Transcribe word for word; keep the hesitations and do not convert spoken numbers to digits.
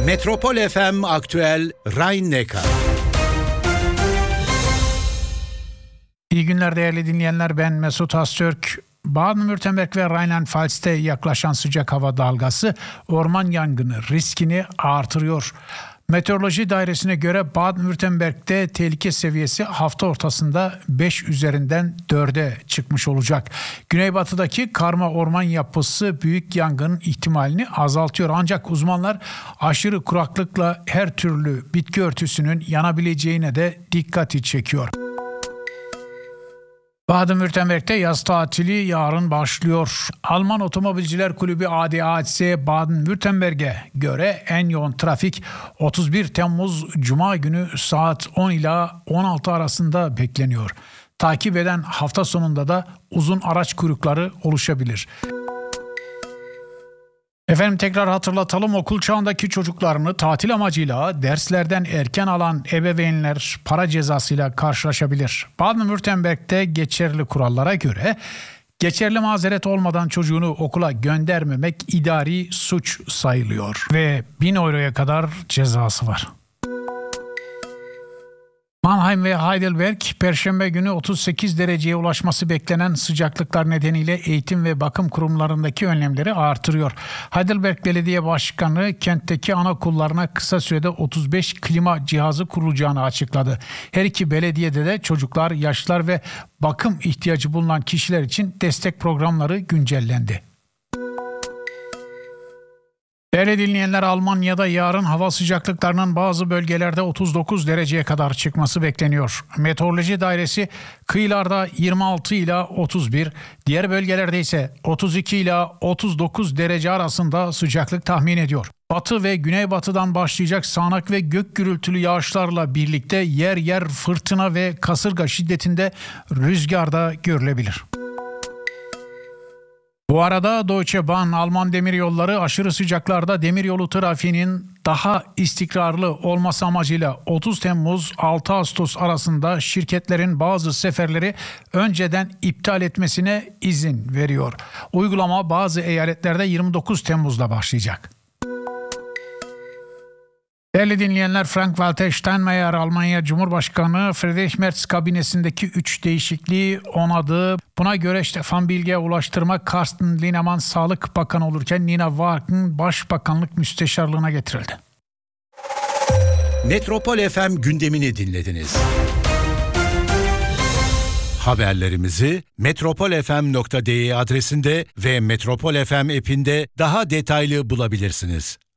Metropol F M Aktüel Rhein-Neckar. İyi günler değerli dinleyenler, ben Mesut Astürk. Baden-Württemberg ve Rheinland-Pfalz'te yaklaşan sıcak hava dalgası orman yangını riskini artırıyor. Meteoroloji Dairesi'ne göre Baden-Württemberg'te tehlike seviyesi hafta ortasında beş üzerinden dörde çıkmış olacak. Güneybatıdaki karma orman yapısı büyük yangın ihtimalini azaltıyor. Ancak uzmanlar aşırı kuraklıkla her türlü bitki örtüsünün yanabileceğine de dikkati çekiyor. Baden-Württemberg'te yaz tatili yarın başlıyor. Alman Otomobilciler Kulübü A D A C Baden-Württemberg'e göre en yoğun trafik otuz bir Temmuz Cuma günü saat on ila on altı arasında bekleniyor. Takip eden hafta sonunda da uzun araç kuyrukları oluşabilir. Efendim tekrar hatırlatalım, okul çağındaki çocuklarını tatil amacıyla derslerden erken alan ebeveynler para cezasıyla karşılaşabilir. Baden-Württemberg'te geçerli kurallara göre geçerli mazeret olmadan çocuğunu okula göndermemek idari suç sayılıyor ve bin euroya kadar cezası var. Mannheim ve Heidelberg, Perşembe günü otuz sekiz dereceye ulaşması beklenen sıcaklıklar nedeniyle eğitim ve bakım kurumlarındaki önlemleri artırıyor. Heidelberg Belediye Başkanı kentteki anaokullarına kısa sürede otuz beş klima cihazı kurulacağını açıkladı. Her iki belediyede de çocuklar, yaşlılar ve bakım ihtiyacı bulunan kişiler için destek programları güncellendi. Değerli dinleyenler, Almanya'da yarın hava sıcaklıklarının bazı bölgelerde otuz dokuz dereceye kadar çıkması bekleniyor. Meteoroloji Dairesi kıyılarda yirmi altı ila otuz bir, diğer bölgelerde ise otuz iki ila otuz dokuz derece arasında sıcaklık tahmin ediyor. Batı ve güneybatıdan başlayacak sağanak ve gök gürültülü yağışlarla birlikte yer yer fırtına ve kasırga şiddetinde rüzgar da görülebilir. Bu arada Deutsche Bahn, Alman demiryolları aşırı sıcaklarda demiryolu trafiğinin daha istikrarlı olması amacıyla otuz Temmuz altı Ağustos arasında şirketlerin bazı seferleri önceden iptal etmesine izin veriyor. Uygulama bazı eyaletlerde yirmi dokuz Temmuz'da başlayacak. Değerli dinleyenler, Frank-Walter Steinmeier, Almanya Cumhurbaşkanı Friedrich Merz kabinesindeki üç değişikliği onadı. Buna göre Stefan Bilge Ulaştırma, Carsten Linnemann Sağlık Bakanı olurken Nina Wagen Başbakanlık Müsteşarlığına getirildi. Metropol F M gündemini dinlediniz. Haberlerimizi metropol f m nokta d e adresinde ve Metropol F M app'inde daha detaylı bulabilirsiniz.